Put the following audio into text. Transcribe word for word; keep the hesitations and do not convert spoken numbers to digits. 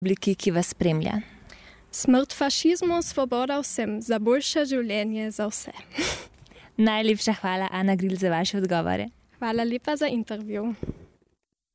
obliki, ki vas spremlja? Smrt fašizmu, svoboda vsem, za boljše življenje za vse. Najlepša hvala, Ana Gril, za vaše odgovore. Hvala lepa za intervju.